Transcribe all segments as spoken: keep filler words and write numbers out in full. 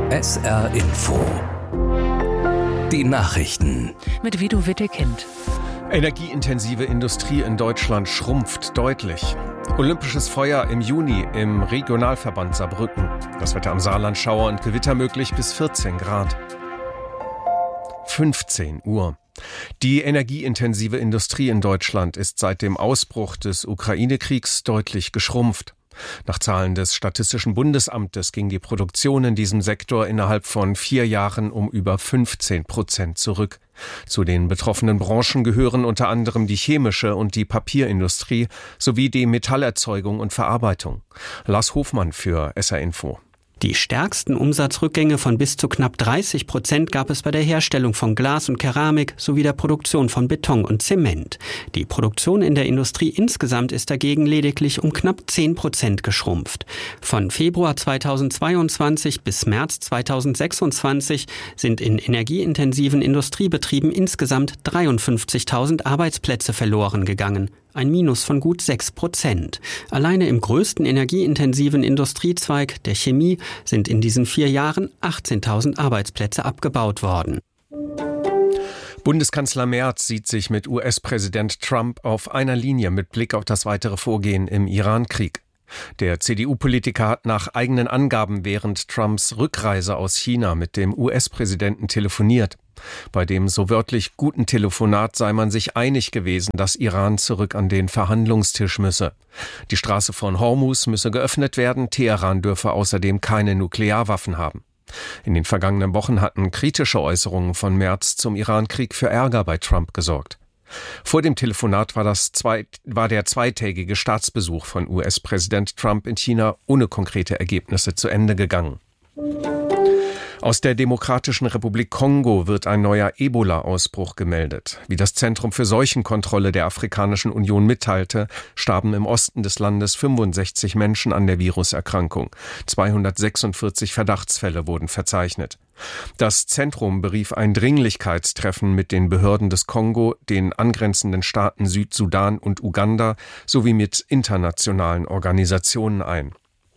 S R Info. Die Nachrichten. Mit Vido Wittekind. Energieintensive Industrie in Deutschland schrumpft deutlich. Olympisches Feuer im Juni im Regionalverband Saarbrücken. Das Wetter am Saarland: Schauer und Gewitter möglich bis vierzehn Grad. fünfzehn Uhr. Die energieintensive Industrie in Deutschland ist seit dem Ausbruch des Ukraine-Kriegs deutlich geschrumpft. Nach Zahlen des Statistischen Bundesamtes ging die Produktion in diesem Sektor innerhalb von vier Jahren um über fünfzehn Prozent zurück. Zu den betroffenen Branchen gehören unter anderem die chemische und die Papierindustrie sowie die Metallerzeugung und Verarbeitung. Lars Hofmann für S R Info. Die stärksten Umsatzrückgänge von bis zu knapp dreißig Prozent gab es bei der Herstellung von Glas und Keramik sowie der Produktion von Beton und Zement. Die Produktion in der Industrie insgesamt ist dagegen lediglich um knapp zehn Prozent geschrumpft. Von Februar zweitausendzweiundzwanzig bis März zweitausendsechsundzwanzig sind in energieintensiven Industriebetrieben insgesamt dreiundfünfzigtausend Arbeitsplätze verloren gegangen. Ein Minus von gut sechs Prozent. Alleine im größten energieintensiven Industriezweig, der Chemie, sind in diesen vier Jahren achtzehntausend Arbeitsplätze abgebaut worden. Bundeskanzler Merz sieht sich mit U S-Präsident Trump auf einer Linie mit Blick auf das weitere Vorgehen im Iran-Krieg. Der C D U-Politiker hat nach eigenen Angaben während Trumps Rückreise aus China mit dem U S-Präsidenten telefoniert. Bei dem so wörtlich guten Telefonat sei man sich einig gewesen, dass Iran zurück an den Verhandlungstisch müsse. Die Straße von Hormuz müsse geöffnet werden, Teheran dürfe außerdem keine Nuklearwaffen haben. In den vergangenen Wochen hatten kritische Äußerungen von Merz zum Iran-Krieg für Ärger bei Trump gesorgt. Vor dem Telefonat war, das zwei, war der zweitägige Staatsbesuch von U S-Präsident Trump in China ohne konkrete Ergebnisse zu Ende gegangen. Aus der Demokratischen Republik Kongo wird ein neuer Ebola-Ausbruch gemeldet. Wie das Zentrum für Seuchenkontrolle der Afrikanischen Union mitteilte, starben im Osten des Landes fünfundsechzig Menschen an der Viruserkrankung. zweihundertsechsundvierzig Verdachtsfälle wurden verzeichnet. Das Zentrum berief ein Dringlichkeitstreffen mit den Behörden des Kongo, den angrenzenden Staaten Südsudan und Uganda sowie mit internationalen Organisationen ein.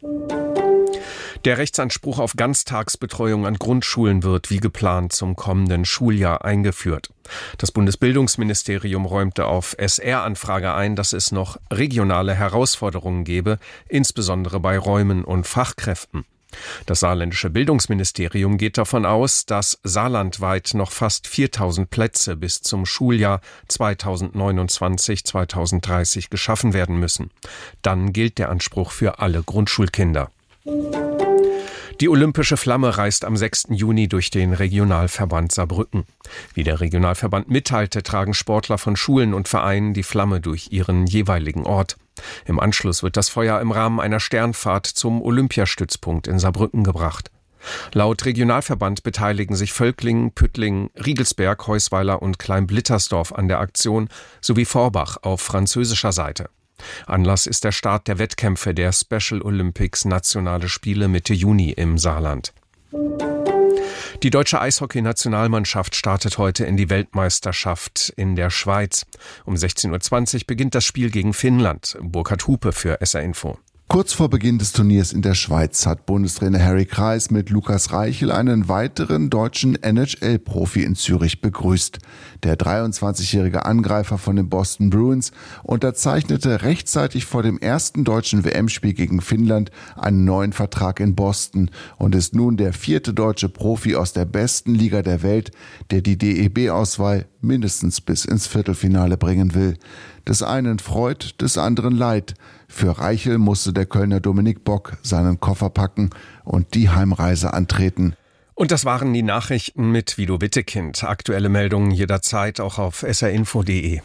Der Rechtsanspruch auf Ganztagsbetreuung an Grundschulen wird wie geplant zum kommenden Schuljahr eingeführt. Das Bundesbildungsministerium räumte auf S R-Anfrage ein, dass es noch regionale Herausforderungen gebe, insbesondere bei Räumen und Fachkräften. Das saarländische Bildungsministerium geht davon aus, dass saarlandweit noch fast viertausend Plätze bis zum Schuljahr zweitausendneunundzwanzig zweitausenddreißig geschaffen werden müssen. Dann gilt der Anspruch für alle Grundschulkinder. Die olympische Flamme reist am sechsten Juni durch den Regionalverband Saarbrücken. Wie der Regionalverband mitteilte, tragen Sportler von Schulen und Vereinen die Flamme durch ihren jeweiligen Ort. Im Anschluss wird das Feuer im Rahmen einer Sternfahrt zum Olympiastützpunkt in Saarbrücken gebracht. Laut Regionalverband beteiligen sich Völklingen, Püttlingen, Riegelsberg, Heusweiler und Kleinblittersdorf an der Aktion sowie Forbach auf französischer Seite. Anlass ist der Start der Wettkämpfe der Special Olympics Nationale Spiele Mitte Juni im Saarland. Die deutsche Eishockey-Nationalmannschaft startet heute in die Weltmeisterschaft in der Schweiz. Um sechzehn Uhr zwanzig beginnt das Spiel gegen Finnland. Burkhard Hupe für S R Info. Kurz vor Beginn des Turniers in der Schweiz hat Bundestrainer Harry Kreis mit Lukas Reichel einen weiteren deutschen N H L-Profi in Zürich begrüßt. Der dreiundzwanzigjährige Angreifer von den Boston Bruins unterzeichnete rechtzeitig vor dem ersten deutschen W M-Spiel gegen Finnland einen neuen Vertrag in Boston und ist nun der vierte deutsche Profi aus der besten Liga der Welt, der die D E B-Auswahl mindestens bis ins Viertelfinale bringen will. Des einen Freud, des anderen Leid. Für Reichel musste der Kölner Dominik Bock seinen Koffer packen und die Heimreise antreten. Und das waren die Nachrichten mit Vido Wittekind. Aktuelle Meldungen jederzeit auch auf s r info punkt d e.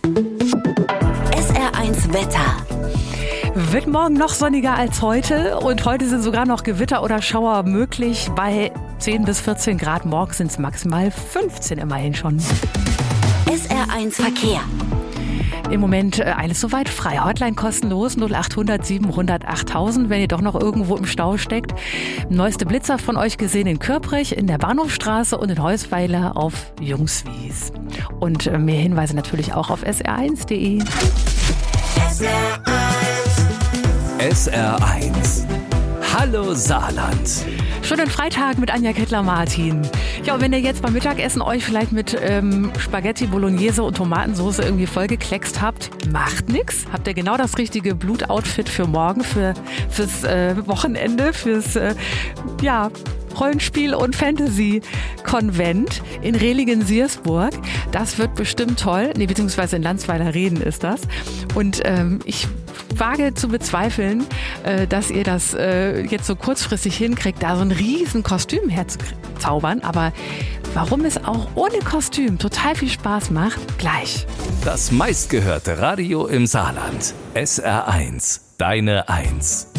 S R eins Wetter. Wird morgen noch sonniger als heute und heute sind sogar noch Gewitter oder Schauer möglich. Bei zehn bis vierzehn Grad, morgen sind es maximal fünfzehn immerhin schon. S R eins Verkehr. Im Moment äh, alles soweit frei. Hotline kostenlos null achthundert siebenhundert achttausend, wenn ihr doch noch irgendwo im Stau steckt. Neueste Blitzer von euch gesehen in Kürprich, in der Bahnhofstraße und in Heusweiler auf Jungswies. Und äh, mehr Hinweise natürlich auch auf s r eins punkt d e. S R eins Hallo Saarland. Schönen Freitag mit Anja Kettler-Martin. Ja, und wenn ihr jetzt beim Mittagessen euch vielleicht mit ähm, Spaghetti Bolognese und Tomatensauce irgendwie vollgekleckst habt, macht nix. Habt ihr genau das richtige Blutoutfit für morgen, für, fürs äh, Wochenende, fürs, äh, ja, Rollenspiel- und Fantasy-Konvent in Rehlingen-Siersburg. Das wird bestimmt toll. Nee, beziehungsweise in Landsweiler-Reden ist das. Und ähm, ich wage zu bezweifeln, äh, dass ihr das äh, jetzt so kurzfristig hinkriegt, da so ein riesen Kostüm herzuzaubern. Aber warum es auch ohne Kostüm total viel Spaß macht, gleich. Das meistgehörte Radio im Saarland. S R eins. Deine Eins.